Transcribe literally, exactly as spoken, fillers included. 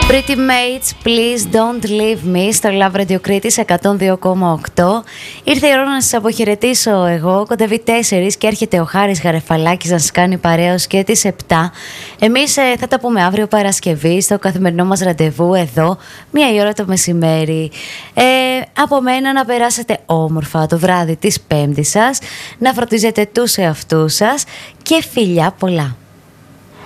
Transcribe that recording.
Pretty Mates, Please Don't Leave Me στο Love Radio Κρήτης εκατόν δύο κόμμα οκτώ. Ήρθε η ώρα να σας αποχαιρετήσω εγώ. Κοντεύει τέσσερις και έρχεται ο Χάρης Γαρεφαλάκης να σας κάνει παρέα ως και τις επτά. Εμείς ε, θα τα πούμε αύριο Παρασκευή στο καθημερινό μας ραντεβού εδώ, μία η ώρα το μεσημέρι. Ε, από μένα να περάσετε όμορφα το βράδυ της Πέμπτης σας, να φροντίζετε τους εαυτούς σας και φιλιά πολλά.